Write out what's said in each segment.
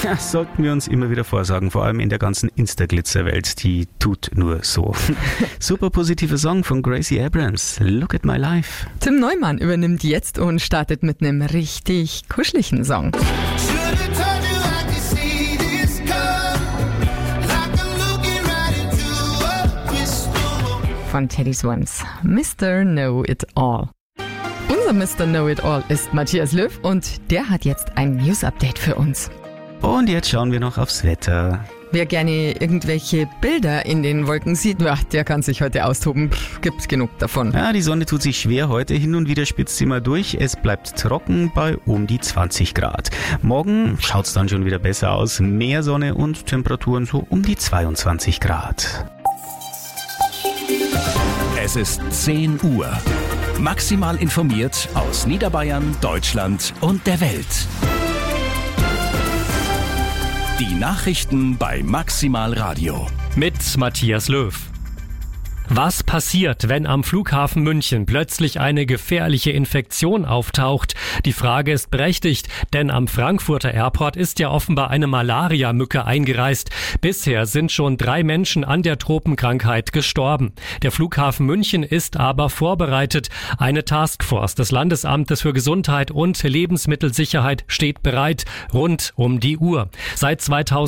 sollten wir uns immer wieder vorsagen, vor allem in der ganzen Insta-Glitzer-Welt, die tut nur so. Super positiver Song von Gracie Abrams, Look at My Life. Tim Neumann übernimmt jetzt und startet mit einem richtig kuscheligen Song. Von Teddy Swims, Mr. Know-It-All. Unser Mr. Know-It-All ist Matthias Löw und der hat jetzt ein News-Update für uns. Und jetzt schauen wir noch aufs Wetter. Wer gerne irgendwelche Bilder in den Wolken sieht, der kann sich heute austoben. Gibt's genug davon. Ja, die Sonne tut sich schwer heute. Hin und wieder spitzt sie mal durch. Es bleibt trocken bei um die 20 Grad. Morgen schaut's dann schon wieder besser aus. Mehr Sonne und Temperaturen so um die 22 Grad. Es ist 10 Uhr. Maximal informiert aus Niederbayern, Deutschland und der Welt. Die Nachrichten bei Maximal Radio. Mit Matthias Löw. Was passiert, wenn am Flughafen München plötzlich eine gefährliche Infektion auftaucht? Die Frage ist berechtigt, denn am Frankfurter Airport ist ja offenbar eine Malaria-Mücke eingereist. Bisher sind schon 3 Menschen an der Tropenkrankheit gestorben. Der Flughafen München ist aber vorbereitet. Eine Taskforce des Landesamtes für Gesundheit und Lebensmittelsicherheit steht bereit, rund um die Uhr. Seit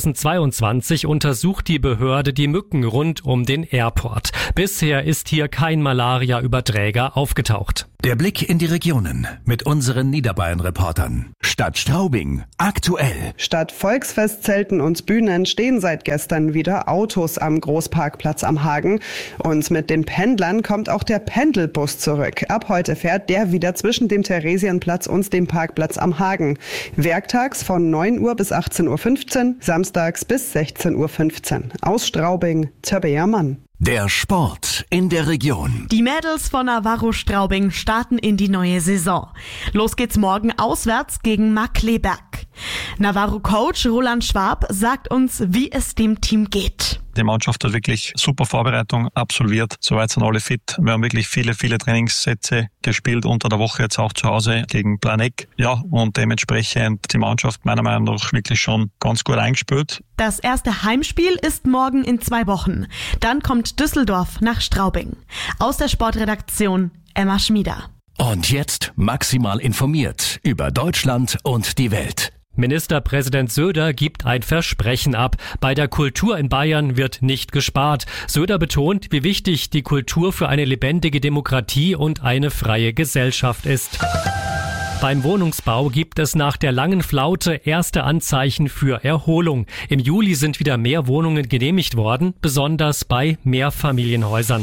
2022 untersucht die Behörde die Mücken rund um den Airport. Bisher ist hier kein Malaria-Überträger aufgetaucht. Der Blick in die Regionen mit unseren Niederbayern-Reportern. Stadt Straubing, aktuell. Statt Volksfestzelten und Bühnen stehen seit gestern wieder Autos am Großparkplatz am Hagen. Und mit den Pendlern kommt auch der Pendelbus zurück. Ab heute fährt der wieder zwischen dem Theresienplatz und dem Parkplatz am Hagen. Werktags von 9 Uhr bis 18.15 Uhr, samstags bis 16.15 Uhr. Aus Straubing, Tabea Mann. Der Sport in der Region. Die Mädels von Navarro Straubing starten in die neue Saison. Los geht's morgen auswärts gegen Markkleeberg. Navarro-Coach Roland Schwab sagt uns, wie es dem Team geht. Die Mannschaft hat wirklich super Vorbereitung absolviert. Soweit sind alle fit. Wir haben wirklich viele Trainingssätze gespielt unter der Woche, jetzt auch zu Hause gegen Planegg. Ja, und dementsprechend die Mannschaft meiner Meinung nach wirklich schon ganz gut eingespielt. Das erste Heimspiel ist morgen in 2 Wochen. Dann kommt Düsseldorf nach Straubing. Aus der Sportredaktion Emma Schmieder. Und jetzt maximal informiert über Deutschland und die Welt. Ministerpräsident Söder gibt ein Versprechen ab. Bei der Kultur in Bayern wird nicht gespart. Söder betont, wie wichtig die Kultur für eine lebendige Demokratie und eine freie Gesellschaft ist. Beim Wohnungsbau gibt es nach der langen Flaute erste Anzeichen für Erholung. Im Juli sind wieder mehr Wohnungen genehmigt worden, besonders bei Mehrfamilienhäusern.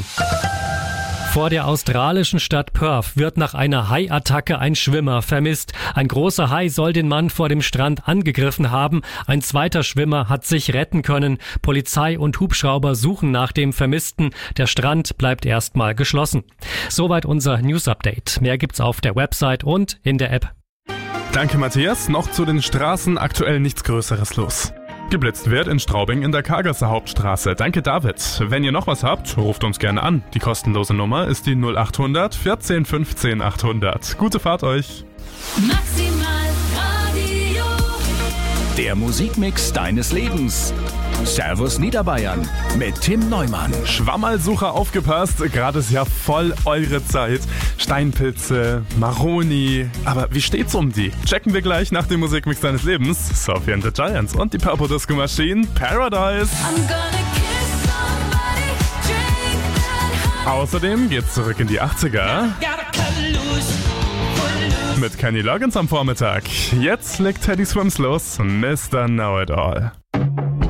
Vor der australischen Stadt Perth wird nach einer Haiattacke ein Schwimmer vermisst. Ein großer Hai soll den Mann vor dem Strand angegriffen haben. Ein zweiter Schwimmer hat sich retten können. Polizei und Hubschrauber suchen nach dem Vermissten. Der Strand bleibt erstmal geschlossen. Soweit unser News-Update. Mehr gibt's auf der Website und in der App. Danke, Matthias. Noch zu den Straßen aktuell nichts Größeres los. Geblitzt wird in Straubing in der Kargasser Hauptstraße. Danke, David. Wenn ihr noch was habt, ruft uns gerne an. Die kostenlose Nummer ist die 0800 14 15 800. Gute Fahrt euch. Maximal Radio. Der Musikmix deines Lebens. Servus Niederbayern mit Tim Neumann. Schwammerlsucher, aufgepasst, gerade ist ja voll eure Zeit. Steinpilze, Maroni, aber wie steht's um die? Checken wir gleich nach dem Musikmix deines Lebens. Sophie and the Giants und die Purple Disco Machine, Paradise. Außerdem geht's zurück in die 80er. Mit Kenny Loggins am Vormittag. Jetzt legt Teddy Swims los, Mr. Know-It-All.